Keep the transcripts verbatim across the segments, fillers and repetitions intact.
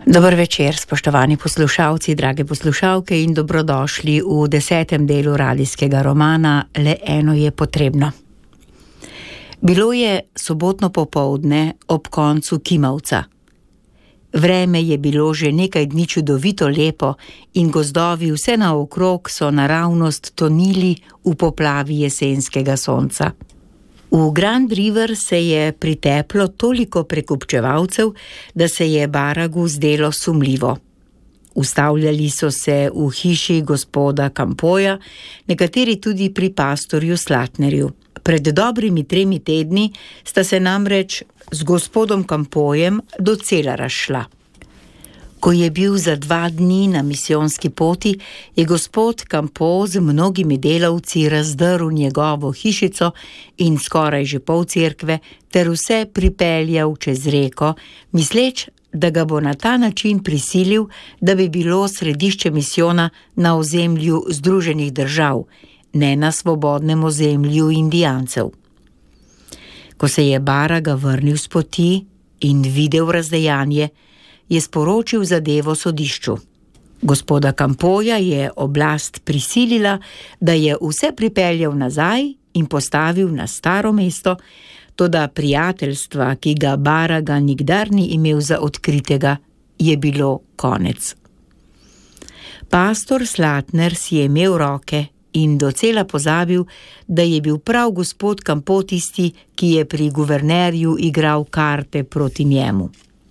Dober večer, spoštovani poslušalci, drage poslušalke in dobrodošli v desetem delu radijskega romana Le eno je potrebno. Bilo je sobotno popoldne ob koncu kimavca. Vreme je bilo že nekaj dni čudovito lepo in gozdovi vse naokrog so naravnost tonili v poplavi jesenskega sonca. V Grand River se je priteplo toliko prekupčevalcev, da se je Baragu zdelo sumljivo. Ustavljali so se v hiši gospoda Campoja, nekateri tudi pri pastorju Slatnerju. Pred dobrimi tremi tedni sta se namreč z gospodom Campojem docela razšla. Ko je bil za dva dni na misijonski poti, je gospod Campo z mnogimi delavci razdrl njegovo hišico in skoraj že pol cerkve ter vse pripeljal čez reko, misleč, da ga bo na ta način prisilil, da bi bilo središče misijona na ozemlju Združenih držav, ne na svobodnem ozemlju Indijancev. Ko se je Baraga vrnil s poti in videl razdejanje, je sporočil zadevo sodišču. Gospoda Campoja je oblast prisilila, da je vse pripeljal nazaj in postavil na staro mesto, toda prijateljstva, ki ga Baraga nikdar ni imel za odkritega, je bilo konec. Pastor Slatner si je imel roke in docela pozabil, da je bil prav gospod Campo tisti, ki je pri guvernerju igral karte proti njemu.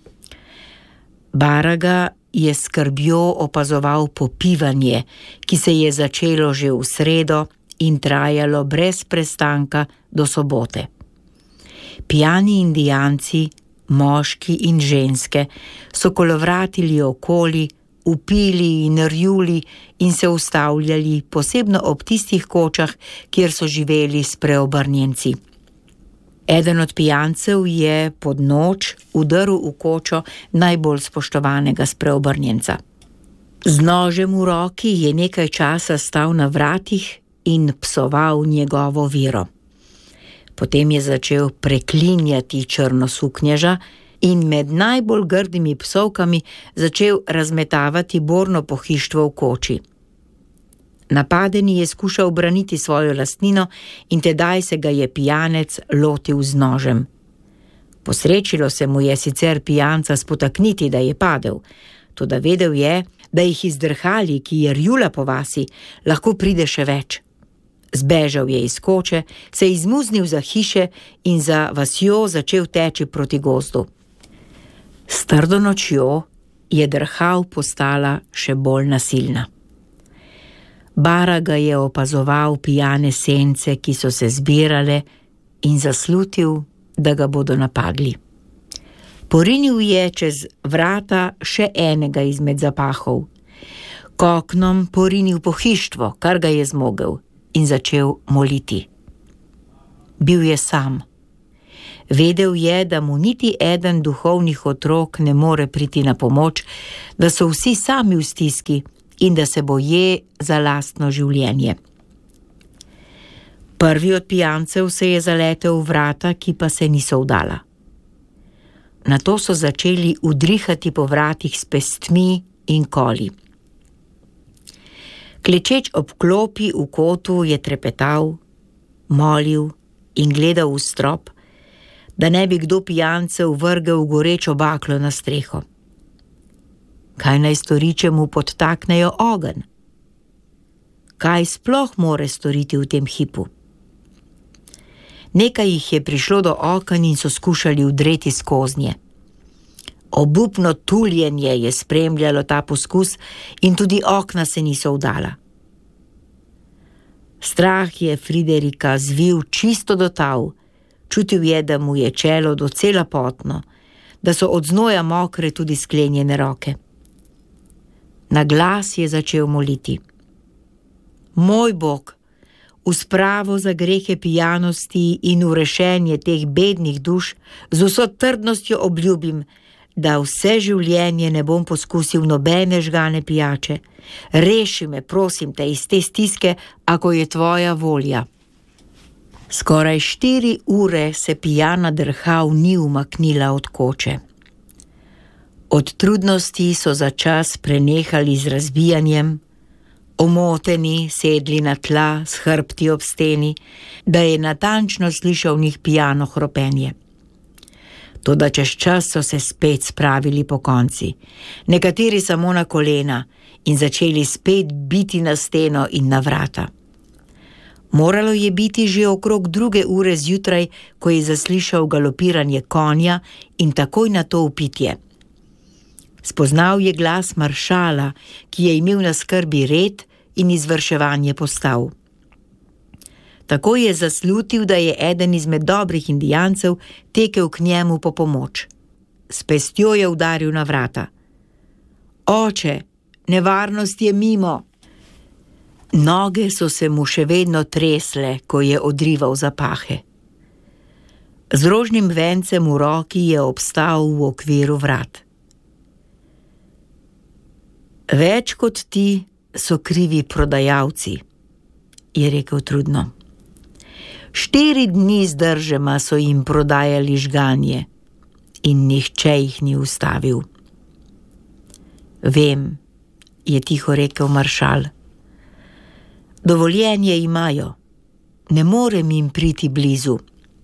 Baraga je skrbjo opazoval popivanje, ki se je začelo že v sredo in trajalo brez prestanka do sobote. Pijani Indijanci, moški in ženske, so kolovratili okoli, upili in rjuli in se ustavljali, posebno ob tistih kočah, kjer so živeli spreobrnjenci. Eden od pijancev je pod noč udrl v kočo najbolj spoštovanega spreobrnjenca. Z nožem v roki je nekaj časa stal na vratih in psoval njegovo vero. Potem je začel preklinjati črnosuknježa in med najbolj grdimi psovkami začel razmetavati borno pohištvo v koči. Napadeni je skušal braniti svojo lastnino in tedaj se ga je pijanec lotil z nožem. Posrečilo se mu je sicer pijanca spotakniti, da je padel, toda vedel je, da jih izdrhali, ki je rjula po vasi, lahko pride še več. Zbežal je iz koče, se izmuznil za hiše in za vasjo začel teči proti gozdu. S trdo nočjo je drhav postala še bolj nasilna. Baraga je opazoval pijane sence, ki so se zbirale, in zaslutil, da ga bodo napadli. Porinil je čez vrata še enega izmed zapahov. K oknom porinil pohištvo, kar ga je zmogel, in začel moliti. Bil je sam. Vedel je, da mu niti eden duhovnih otrok ne more priti na pomoč, da so vsi sami v stiski in da se boje za lastno življenje. Prvi od pijancev se je zaletel v vrata, ki pa se niso vdala. Nato so začeli udrihati po vratih s pestmi in koli. Klečeč ob klopi v kotu je trepetal, molil in gledal v strop, da ne bi kdo pijancev vrgel gorečo baklo na streho. Kaj naj stori, če mu podtaknejo ogenj? Kaj sploh more storiti v tem hipu? Nekaj jih je prišlo do oken in so skušali vdreti skoznje. Obupno tuljenje je spremljalo ta poskus in tudi okna se niso vdala. Strah je Friderika zvil čisto do tav, čutil je, da mu je čelo docela potno, da so od znoja mokre tudi sklenjene roke. Na glas je začel moliti. Moj Bog, v spravo za grehe pijanosti in v rešenje teh bednih duš z vso trdnostjo obljubim, da vse življenje ne bom poskusil nobene žgane pijače. Reši me, prosim te, iz te stiske, ako je tvoja volja. Skoraj štiri ure se pijana drhav ni umaknila od koče. Od trudnosti so za čas prenehali z razbijanjem, omoteni sedli na tla s hrbti ob steni, da je natančno slišal njih pijano hropenje. Toda čez čas so se spet spravili po konci, nekateri samo na kolena in začeli spet biti na steno in na vrata. Moralo je biti že okrog druge ure zjutraj, ko je zaslišal galopiranje konja in takoj na to vpitje. Spoznal je glas maršala, ki je imel na skrbi red in izvrševanje postav. Tako je zaslutil, da je eden izmed dobrih Indijancev tekel k njemu po pomoč. S pestjo je udaril na vrata. Oče, nevarnost je mimo. Noge so se mu še vedno tresle, ko je odrival zapahe. Z rožnim vencem v roki je obstal v okviru vrat. Več kot ti so krivi prodajalci, je rekel trudno. Štiri dni zdržema so jim prodajali žganje in nihče jih ni ustavil. Vem, je tiho rekel maršal. Dovoljenje imajo, ne morem jim priti blizu.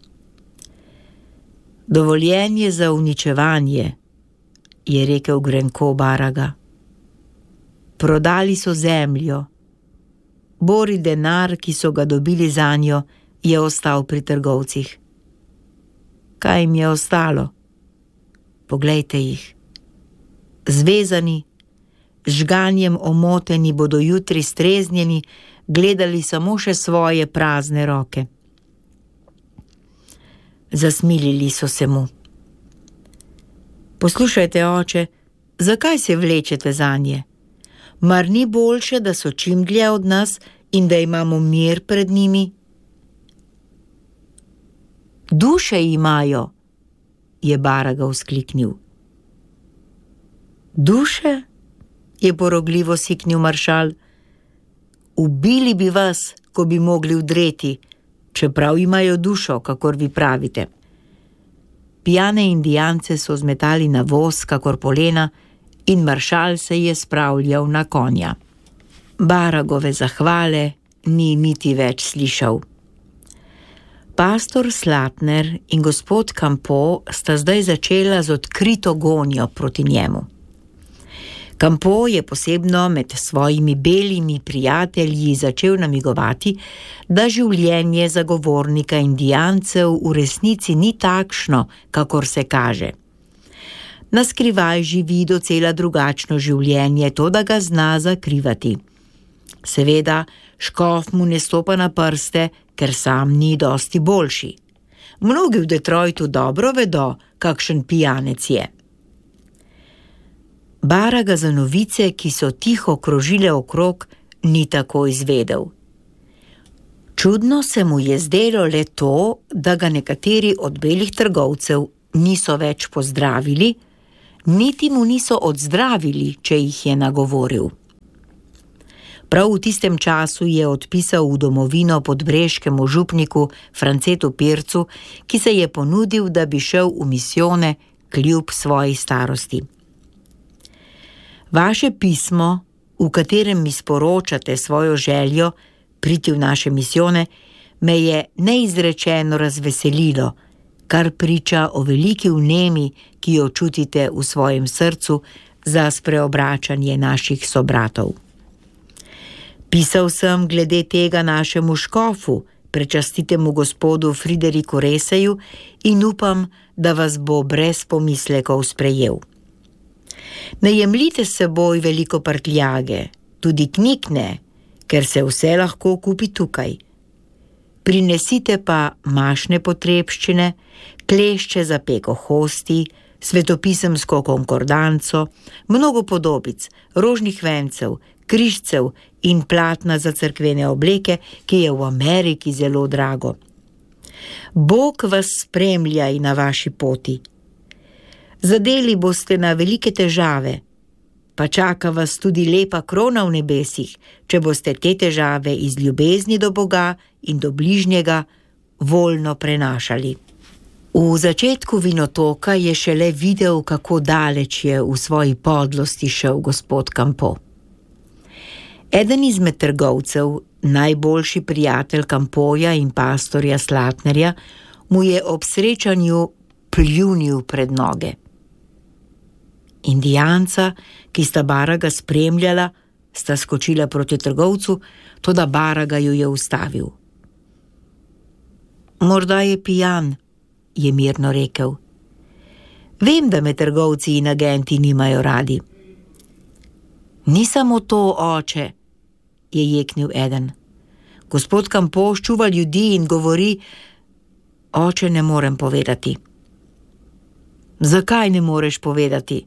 Dovoljenje za uničevanje, je rekel grenko Baraga. Prodali so zemljo. Bori denar, ki so ga dobili zanjo, je ostal pri trgovcih. Kaj jim je ostalo? Poglejte jih. Zvezani, z žganjem omoteni bodo jutri streznjeni, gledali samo še svoje prazne roke. Zasmilili so se mu. Poslušajte, oče, zakaj se vlečete zanje? Mar ni boljše, da so čim dlje od nas in da imamo mir pred njimi? Duše imajo, je Baraga vzkliknil. Duše? Je porogljivo siknil maršal. Ubili bi vas, ko bi mogli vdreti, čeprav imajo dušo, kakor vi pravite. Pijane Indijance so zmetali na voz, kakor polena, in maršal se je spravljal na konja. Baragove zahvale ni niti več slišal. Pastor Slatner in gospod Campo sta zdaj začela z odkrito gonjo proti njemu. Campo je posebno med svojimi belimi prijatelji začel namigovati, da življenje zagovornika Indijancev v resnici ni takšno, kakor se kaže. Naskrivaj živi docela drugačno življenje, to da ga zna zakrivati. Seveda, škof mu ne stopa na prste, ker sam ni dosti boljši. Mnogi v Detroitu dobro vedo, kakšen pijanec je. Baraga za novice, ki so tiho krožile okrog, ni tako izvedel. Čudno se mu je zdelo le to, da ga nekateri od belih trgovcev niso več pozdravili, niti mu niso odzdravili, če jih je nagovoril. Prav v tistem času je odpisal v domovino podbreškemu župniku Francetu Pircu, ki se je ponudil, da bi šel v misijone kljub svoji starosti. Vaše pismo, v katerem mi sporočate svojo željo priti v naše misijone, me je neizrečeno razveselilo, kar priča o veliki vnemi, ki jo čutite v svojem srcu za spreobračanje naših sobratov. Pisal sem glede tega našemu škofu, prečastitemu gospodu Frideriku Reseju, in upam, da vas bo brez pomislekov sprejel. Ne jemljite s seboj veliko prtljage, tudi knjig ne, ker se vse lahko kupi tukaj. Prinesite pa mašne potrebščine, klešče za peko hosti, svetopisemsko konkordanco, mnogo podobic, rožnih vencev, križcev in platna za cerkvene obleke, ki je v Ameriki zelo drago. Bog vas spremlja in na vaši poti. Zadeli boste na velike težave, pa čaka vas tudi lepa krona v nebesih, če boste te težave iz ljubezni do Boga in do bližnjega voljno prenašali. V začetku vinotoka je šele videl, kako daleč je v svoji podlosti šel gospod Campeau. Eden izmed trgovcev, najboljši prijatelj Campeauja in pastorja Slatnerja, mu je ob srečanju pljunil pred noge. Indijanca, ki sta Baraga spremljala, sta skočila proti trgovcu, toda Baraga ju je ustavil. Morda je pijan, je mirno rekel. Vem, da me trgovci in agenti nimajo radi. Ni samo to, oče, je jeknil eden. Gospod Campeau ščuva ljudi in govori, oče, ne morem povedati. Zakaj ne moreš povedati?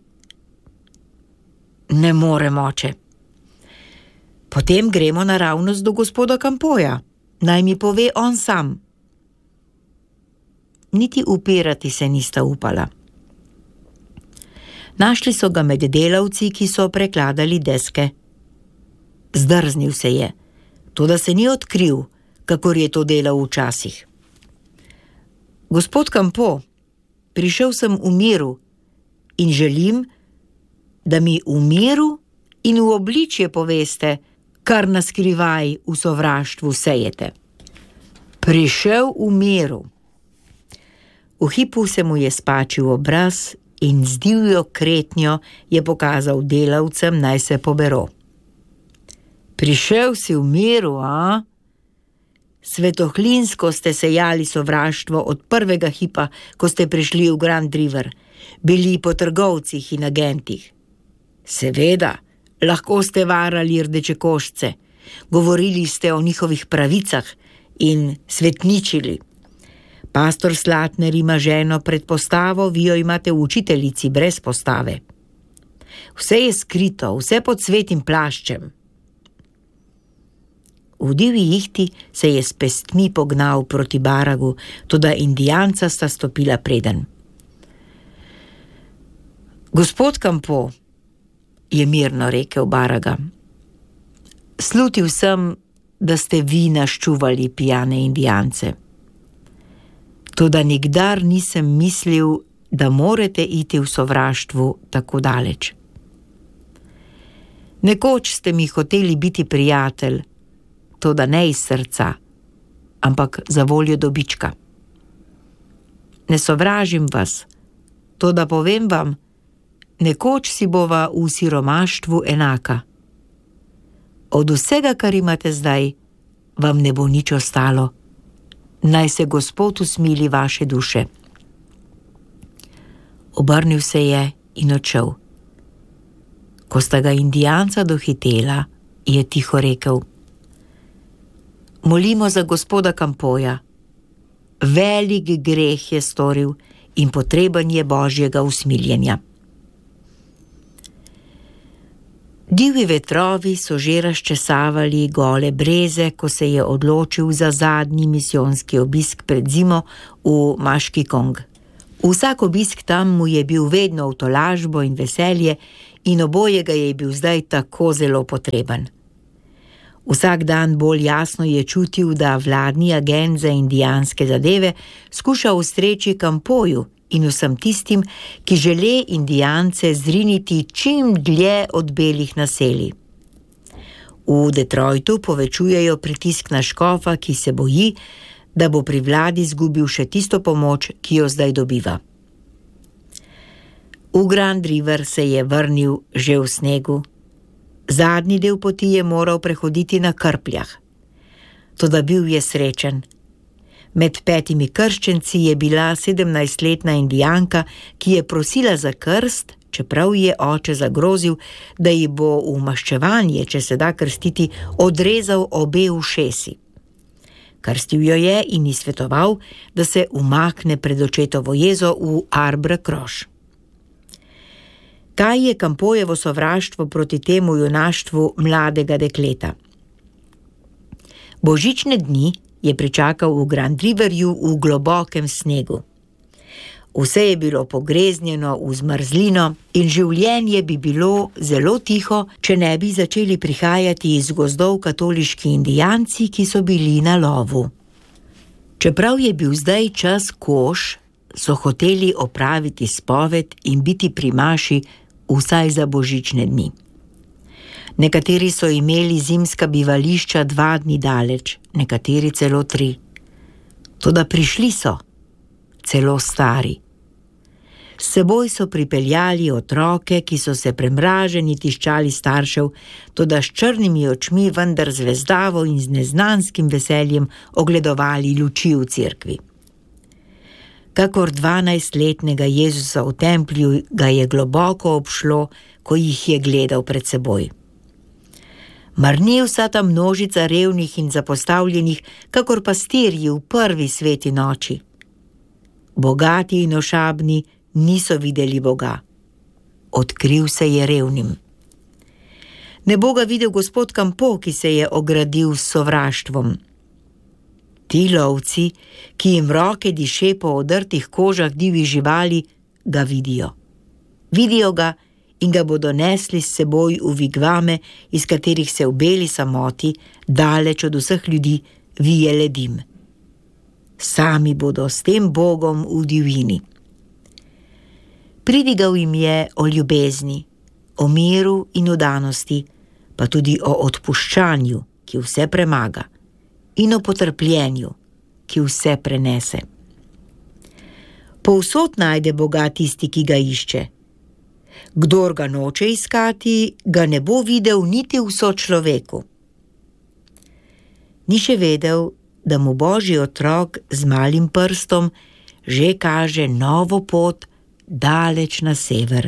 Ne morem, oče. Potem gremo naravnost do gospoda Campeauja. Naj mi pove on sam. Niti upirati se nista upala. Našli so ga med delavci, ki so prekladali deske. Zdrznil se je, toda se ni odkril, kakor je to delal včasih. Gospod Campeau, prišel sem v miru in želim, da mi v miru in v obličje poveste, kar naskrivaj v sovraštvu sejete. Prišel v miru. V hipu se mu je spačil obraz in z divjo kretnjo je pokazal delavcem, naj se pobero. Prišel si v miru, a? Svetohlinsko ste sejali sovraštvo od prvega hipa, ko ste prišli v Grand River, bili po trgovcih in agentih. Seveda, lahko ste varali rdečekošce, govorili ste o njihovih pravicah in svetničili. Pastor Slatner ima ženo pred postavo, vi jo imate v učiteljici brez postave. Vse je skrito, vse pod svetim plaščem. V divji ihti se je s pestmi pognal proti Baragu, toda Indijanca sta stopila preden. Gospod Campeau, je mirno rekel Baraga, slutil sem, da ste vi naščuvali pijane Indijance. Toda nikdar nisem mislil, da morate iti v sovraštvu tako daleč. Nekoč ste mi hoteli biti prijatelj, toda ne iz srca, ampak za voljo dobička. Ne sovražim vas, toda povem vam, nekoč si bova v siromaštvu enaka. Od vsega, kar imate zdaj, vam ne bo nič ostalo. Naj se Gospod usmili vaše duše. Obrnil se je in odšel. Ko sta ga Indijanca dohitela, je tiho rekel: Molimo za gospoda Campeauja. Velik greh je storil in potreben je Božjega usmiljenja. Divji vetrovi so že razčesavali gole breze, ko se je odločil za zadnji misijonski obisk pred zimo v Maški Kong. Vsak obisk tam mu je bil vedno v tolažbo in veselje in obojega je bil zdaj tako zelo potreben. Vsak dan bolj jasno je čutil, da vladni agent za indijanske zadeve skuša ustreči Campeauju in vsem tistim, ki žele Indijance zriniti čim dlje od belih naselij. V Detroitu povečujejo pritisk na škofa, ki se boji, da bo pri vladi izgubil še tisto pomoč, ki jo zdaj dobiva. V Grand River se je vrnil že v snegu. Zadnji del poti je moral prehoditi na krpljah. Toda bil je srečen. Med petimi krščenci je bila sedemnajstletna Indijanka, ki je prosila za krst, čeprav je oče zagrozil, da ji bo v maščevanje, če se da krstiti, odrezal obe ušesi. Krstil jo je in ji svetoval, da se umakne pred očetovo jezo v Arbre Kroš. Kaj je Campeaujevo sovraštvo proti temu junaštvu mladega dekleta? Božične dni je pričakal v Grand Riverju v globokem snegu. Vse je bilo pogreznjeno v zmrzlino in življenje bi bilo zelo tiho, če ne bi začeli prihajati iz gozdov katoliški Indijanci, ki so bili na lovu. Čeprav je bil zdaj čas koš, so hoteli opraviti spoved in biti pri maši vsaj za božične dni. Nekateri so imeli zimska bivališča dva dni daleč, nekateri celo tri. Toda prišli so, celo stari. S seboj so pripeljali otroke, ki so se premraženi tiščali staršev, toda s črnimi očmi, vendar zvezdavo in z neznanskim veseljem ogledovali luči v cerkvi. Kakor dvanajstletnega Jezusa v templju ga je globoko obšlo, ko jih je gledal pred seboj. Mar ni vsa ta množica revnih in zapostavljenih, kakor pastirji v prvi sveti noči? Bogati in ošabni niso videli Boga. Odkril se je revnim. Ne bo ga videl gospod Campo, ki se je ogradil s sovraštvom. Ti lovci, ki jim roke diše po odrtih kožah divjih živali, ga vidijo. Vidijo ga in ga bodo nesli s seboj v vigvame, iz katerih se v beli samoti, daleč od vseh ljudi, vije le dim. Sami bodo s tem Bogom v divjini. Pridigal jim je o ljubezni, o miru in vdanosti, pa tudi o odpuščanju, ki vse premaga, in o potrpljenju, ki vse prenese. Povsod najde Boga tisti, ki ga išče. Kdor ga noče iskati, ga ne bo videl niti v sočloveku. Ni še vedel, da mu Božji otrok z malim prstom že kaže novo pot daleč na sever.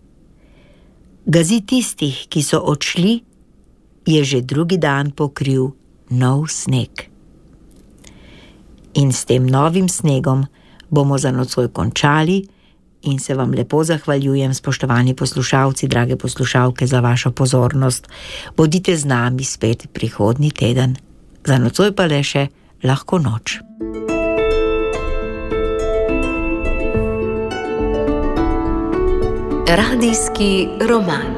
Gazi tistih, ki so odšli, je že drugi dan pokril nov sneg. In s tem novim snegom bomo za nocoj končali in se vam lepo zahvaljujem, spoštovani poslušalci, drage poslušalke, za vašo pozornost. Bodite z nami spet prihodnji teden. Za nocoj pa le še lahko noč. Radijski roman.